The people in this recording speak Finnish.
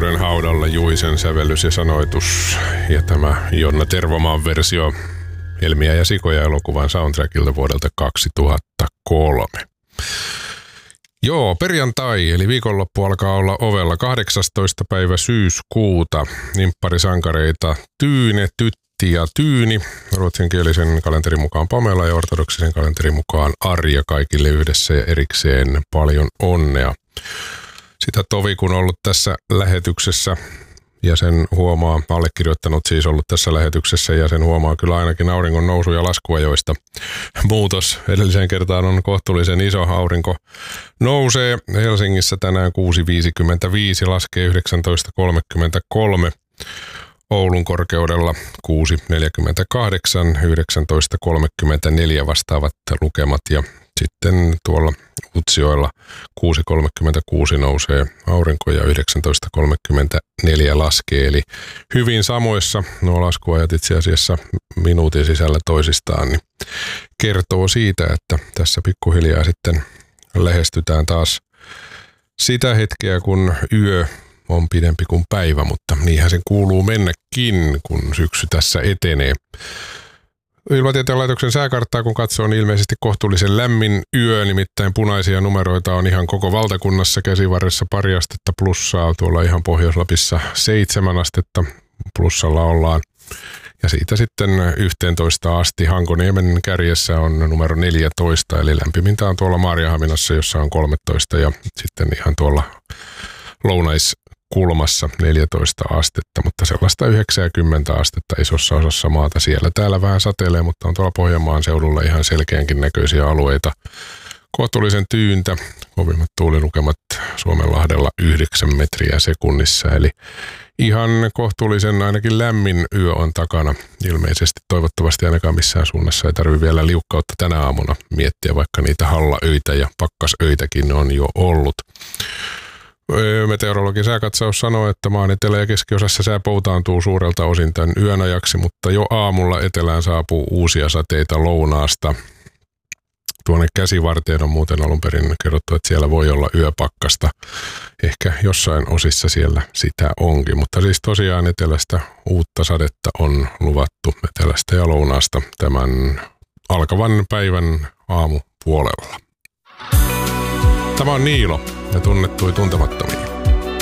Hiljaisuuden haudalla Juisen sävellys ja sanoitus ja tämä Jonna Tervomaan versio Helmiä ja sikoja elokuvan soundtrackilta vuodelta 2003. Joo, perjantai eli viikonloppu alkaa olla ovella 18. päivä syyskuuta. Nimpparisankareita Tyyne, Tytti ja Tyyni, ruotsinkielisen kalenterin mukaan Pamela ja ortodoksisen kalenterin mukaan Arja, kaikille yhdessä ja erikseen paljon onnea. Sitä tovi kun ollut tässä lähetyksessä ja sen huomaa, allekirjoittanut siis ollut tässä lähetyksessä ja sen huomaa kyllä ainakin auringon nousu- ja laskuajoista. Muutos edelliseen kertaan on kohtuullisen iso. Aurinko nousee Helsingissä tänään 6.55, laskee 19.33. Oulun korkeudella 6.48, 19.34 vastaavat lukemat ja sitten tuolla Utsjoella 6.36 nousee aurinko ja 19.34 laskee. Eli hyvin samoissa nuo laskuajat itse asiassa minuutin sisällä toisistaan, niin kertoo siitä, että tässä pikkuhiljaa sitten lähestytään taas sitä hetkeä, kun yö on pidempi kuin päivä, mutta niinhän sen kuuluu mennäkin, kun syksy tässä etenee. Ilmatieteen laitoksen sääkarttaa kun katsoo, niin ilmeisesti kohtuullisen lämmin yö, nimittäin punaisia numeroita on ihan koko valtakunnassa, Käsivarressa pari astetta plussaa, tuolla ihan Pohjois-Lapissa 7 astetta plussalla ollaan. Ja siitä sitten 11 asti Hankoniemen kärjessä on numero 14, eli lämpimintä on tuolla Maarianhaminassa, jossa on 13 ja sitten ihan tuolla lounaiskulmassa 14 astetta, mutta sellaista 90 astetta isossa osassa maata. Siellä täällä vähän satelee, mutta on tuolla Pohjanmaan seudulla ihan selkeänkin näköisiä alueita. Kohtuullisen tyyntä, kovimmat tuulilukemat Suomenlahdella 9 metriä sekunnissa, eli ihan kohtuullisen ainakin lämmin yö on takana. Ilmeisesti toivottavasti ainakaan missään suunnassa ei tarvitse vielä liukkautta tänä aamuna miettiä, vaikka niitä hallaöitä ja pakkasöitäkin on jo ollut. Meteorologin sääkatsaus sanoo, että maan etelä- ja keskiosassa sää poutaantuu suurelta osin tämän yön ajaksi, mutta jo aamulla etelään saapuu uusia sateita lounaasta. Tuonne Käsivarteen on muuten alun perin kerrottu, että siellä voi olla yöpakkasta. Ehkä jossain osissa siellä sitä onkin, mutta siis tosiaan etelästä uutta sadetta on luvattu etelästä ja lounaasta tämän alkavan päivän aamupuolella. Tämä on Niilo ja tunnettui tuntemattomia.